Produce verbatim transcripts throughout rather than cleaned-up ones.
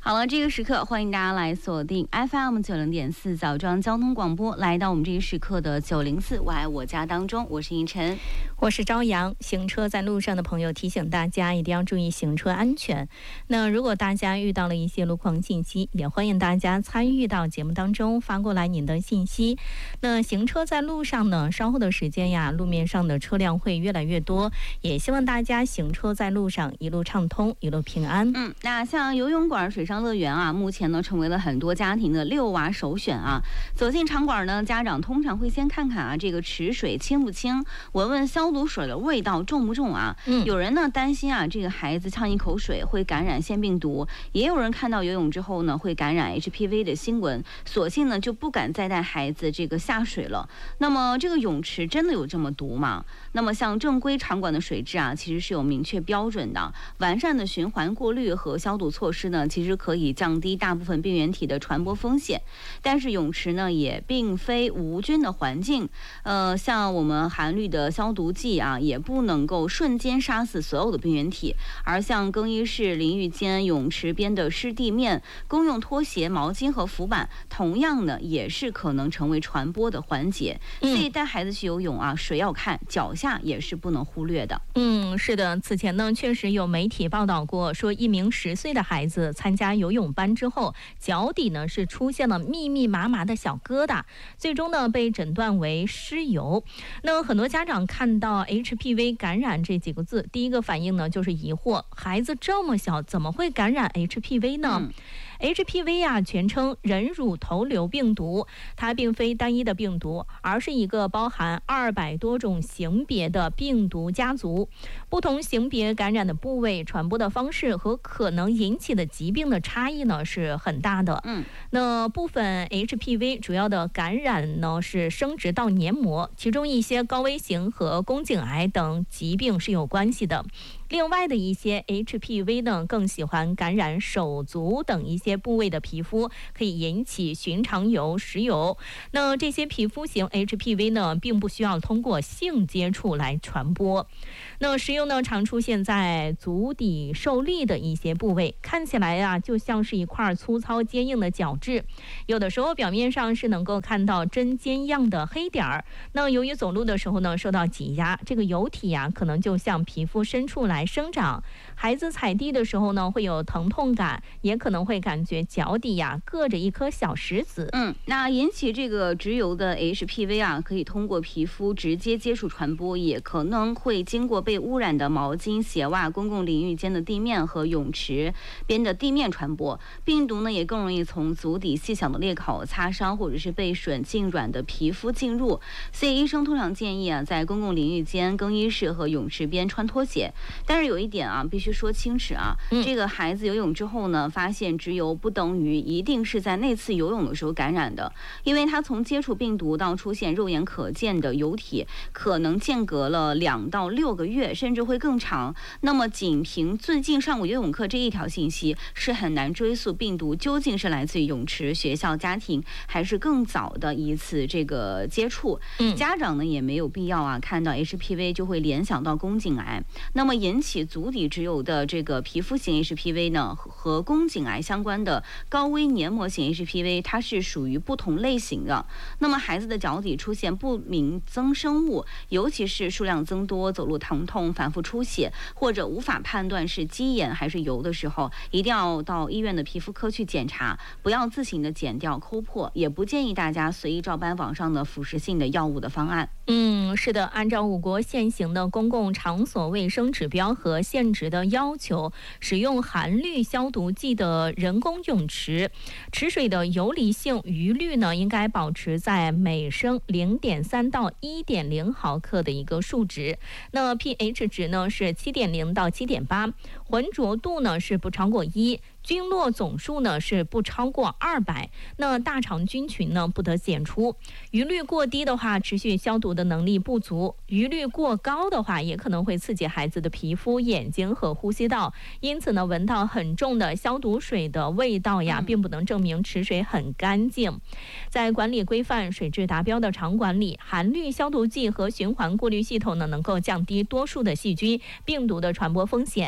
好了，这个时刻欢迎大家来锁定 F M 九零点四枣庄交通广播，来到我们这一时刻的九零四我爱我家当中，我是尹晨， 我是朝阳。行车在路上的朋友，提醒大家一定要注意行车安全。那如果大家遇到了一些路况信息，也欢迎大家参与到节目当中，发过来您的信息。那行车在路上呢，稍后的时间呀，路面上的车辆会越来越多，也希望大家行车在路上一路畅通，一路平安。 嗯，那像游泳馆、水上乐园啊，目前呢成为了很多家庭的遛娃首选啊。走进场馆呢，家长通常会先看看啊这个池水清不清，闻闻消毒水的味道重不重啊。嗯，有人呢担心啊这个孩子呛一口水会感染腺病毒，也有人看到游泳之后呢会感染 H P V 的新闻，索性呢就不敢再带孩子这个下水了。那么这个泳池真的有这么毒吗？那么像正规场馆的水质啊，其实是有明确标准的，完善的循环过滤和消毒措施呢，其实可以降低大部分病原体的传播风险。但是泳池呢也并非无菌的环境，呃，像我们含氯的消毒剂啊，也不能够瞬间杀死所有的病原体。而像更衣室、淋浴间、泳池边的湿地面、公用拖鞋、毛巾和浮板，同样呢也是可能成为传播的环节。所以带孩子去游泳啊，水要看，脚下也是不能忽略的。 嗯，是的，此前呢确实有媒体报道过，说一名十岁的孩子参加游泳班之后，脚底呢是出现了密密麻麻的小疙瘩，最终呢被诊断为湿疣。那很多家长看到 H P V 感染这几个字，第一个反应呢就是疑惑，孩子这么小怎么会感染 H P V 呢？嗯H P V 啊，全称人乳头瘤病毒，它并非单一的病毒，而是一个包含二百多种型别的病毒家族。不同型别感染的部位、传播的方式和可能引起的疾病的差异呢是很大的。嗯，那部分 H P V 主要的感染呢是生殖道黏膜，其中一些高危型和宫颈癌等疾病是有关系的。另外的一些 H P V 呢，更喜欢感染手足等一些部位的皮肤，可以引起寻常疣、石疣。那这些皮肤型 H P V 呢，并不需要通过性接触来传播。那石疣呢，常出现在足底受力的一些部位，看起来啊，就像是一块粗糙坚硬的角质，有的时候表面上是能够看到针尖样的黑点儿。那由于走路的时候呢，受到挤压，这个疣体啊，可能就向皮肤深处来来生长。孩子踩地的时候呢，会有疼痛感，也可能会感觉脚底呀硌着一颗小石子。 嗯，那引起这个直疣的 H P V 啊，可以通过皮肤直接接触传播，也可能会经过被污染的毛巾、鞋袜、公共淋浴间的地面和泳池边的地面传播。病毒呢，也更容易从足底细小的裂口、擦伤或者是被吮浸软的皮肤进入。所以医生通常建议啊，在公共淋浴间、更衣室和泳池边穿拖鞋。但是有一点啊，必须说清楚啊，嗯、这个孩子游泳之后呢，发现直疣不等于一定是在那次游泳的时候感染的，因为他从接触病毒到出现肉眼可见的疣体，可能间隔了两到六个月，甚至会更长。那么仅凭最近上过游泳课这一条信息，是很难追溯病毒究竟是来自于泳池、学校、家庭，还是更早的一次这个接触。嗯、家长呢也没有必要啊，看到 H P V 就会联想到宫颈癌。那么引起足底直疣的这个皮肤型 H P V 呢，和宫颈癌相关的高危黏膜型 H P V， 它是属于不同类型的。那么孩子的脚底出现不明增生物，尤其是数量增多、走路疼痛、反复出血，或者无法判断是鸡眼还是疣的时候，一定要到医院的皮肤科去检查，不要自行的剪掉、抠破，也不建议大家随意照搬网上的腐蚀性的药物的方案。 嗯，是的，按照我国现行的公共场所卫生指标和限值的要求，使用含氯消毒剂的人工泳池，池水的游离性余氯呢，应该保持在每升零点三到一点零毫克的一个数值。那 pH 值呢是七点零到七点八，浑浊度呢是不超过一。菌落总数呢是不超过二百，那大肠菌群呢不得检出。余氯过低的话，持续消毒的能力不足；余氯过高的话，也可能会刺激孩子的皮肤、眼睛和呼吸道。因此呢，闻到很重的消毒水的味道呀，并不能证明池水很干净。在管理规范、水质达标的场馆里，含氯消毒剂和循环过滤系统呢，能够降低多数的细菌、病毒的传播风险。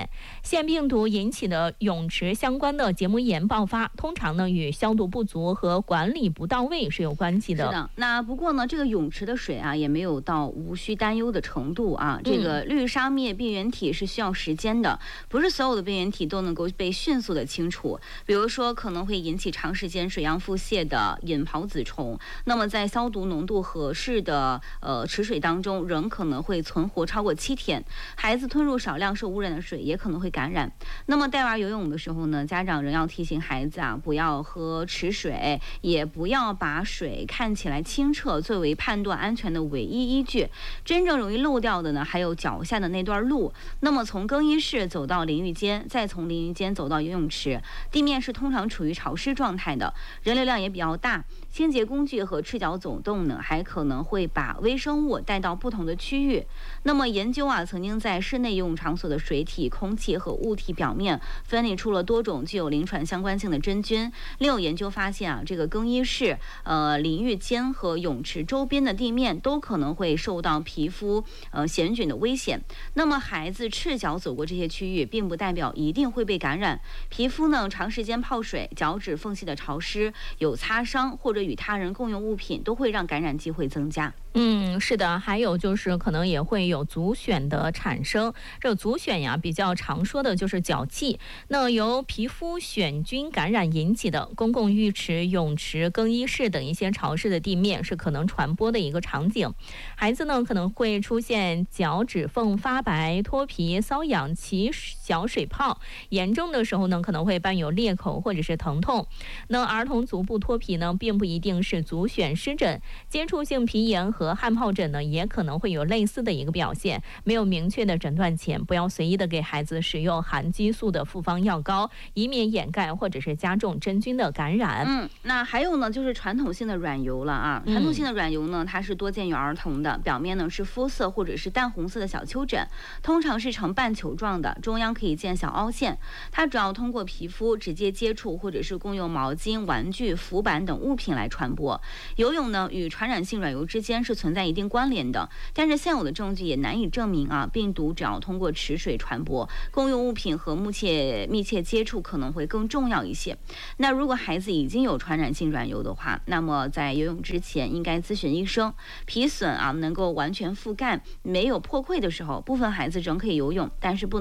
腺病毒引起的泳池相关的结膜炎爆发，通常呢与消毒不足和管理不到位是有关系的。 是的，那不过呢，这个泳池的水啊，也没有到无需担忧的程度啊。这个氯杀灭病原体是需要时间的，不是所有的病原体都能够被迅速的清除。比如说，可能会引起长时间水样腹泻的隐孢子虫，那么在消毒浓度合适的呃池水当中，仍可能会存活超过七天。孩子吞入少量受污染的水，也可能会感染。那么带娃游泳的时候呢，家长仍要提醒孩子啊，不要喝池水，也不要把水看起来清澈作为判断安全的唯一依据。真正容易漏掉的呢，还有脚下的那段路。那么从更衣室走到淋浴间，再从淋浴间走到游泳池，地面是通常处于潮湿状态的，人流量也比较大。清洁工具和赤脚走动呢，还可能会把微生物带到不同的区域。那么研究啊，曾经在室内游泳场所的水体、空气和物体表面分离出了多种具有临床相关性的真菌。另有研究发现啊，这个更衣室、呃淋浴间和泳池周边的地面都可能会受到皮肤呃癣菌的危险。那么孩子赤脚走过这些区域，并不代表一定会被感染。皮肤呢，长时间泡水、脚趾缝隙的潮湿、有擦伤或者与他人共用物品，都会让感染机会增加。 嗯，是的，还有就是可能也会有足癣的产生。这足癣呀，比较常说的就是脚气。那由皮肤癣菌感染引起的，公共浴池、泳池、更衣室等一些潮湿的地面是可能传播的一个场景。孩子呢可能会出现脚趾缝发白、脱皮、瘙痒、起小水泡，严重的时候呢可能会伴有裂口或者是疼痛。那儿童足部脱皮呢，并不一定是足癣湿疹，接触性皮炎和汗疱疹呢，也可能会有类似的一个表现。没有明确的诊断前，不要随意的给孩子使用含激素的复方药膏，以免掩盖或者是加重真菌的感染。 嗯，那还有呢，就是传统性的软疣了啊。传统性的软疣呢，它是多见于儿童的，表面呢是肤色或者是淡红色的小丘疹，通常是呈半球状的，中央可以见小凹陷。它主要通过皮肤直接接触或者是共用毛巾、玩具、浮板等物品来传播。游泳呢与传染性软疣之间是存在一定关联的，但是现有的证据也难以证明啊，病毒只要通过池水传播，共用物品和密切密切接触可能会更重要一些。那如果孩子已经有传染性软疣的话，那么在游泳之前应该咨询医生。皮损啊能够完全覆盖、没有破溃的时候，部分孩子仍可以游泳，但是不能